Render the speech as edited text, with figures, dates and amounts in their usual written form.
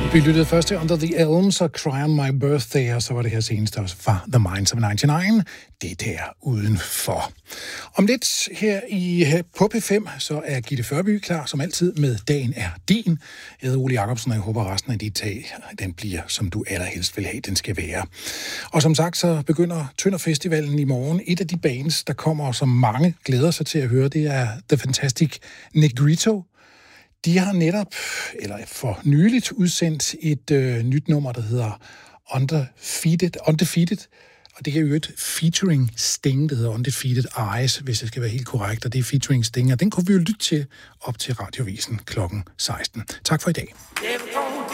Vi lyttede først til Under the Elms og Cry on My Birthday, og så var det her seneste også fra The Minds of 99, det der udenfor. Om lidt her på P5, så er Gitte Førby klar som altid med Dagen er din. Jeg hedder Ole Jacobsen, og jeg håber resten af dit tag, den bliver, som du allerhelst vil have, den skal være. Og som sagt, så begynder Tønder Festivalen i morgen. Et af de bands, der kommer, som mange glæder sig til at høre, det er The Fantastic Negrito. De har netop, eller for nyligt, udsendt et nyt nummer, der hedder Undefeated, og det er jo et featuring Sting, der hedder Undefeated Eyes, hvis det skal være helt korrekt, og det er featuring Sting, og den kunne vi jo lytte til op til Radiovisen klokken 16. Tak for i dag.